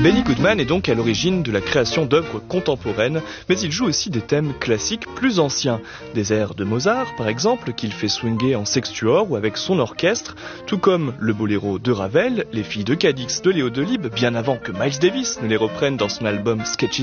Benny Goodman est donc à l'origine de la création d'œuvres contemporaines, mais il joue aussi des thèmes classiques plus anciens. Des airs de Mozart, par exemple, qu'il fait swinguer en sextuor ou avec son orchestre, tout comme le boléro de Ravel, les filles de Cadix de Léo Delibes, bien avant que Miles Davis ne les reprenne dans son album Sketches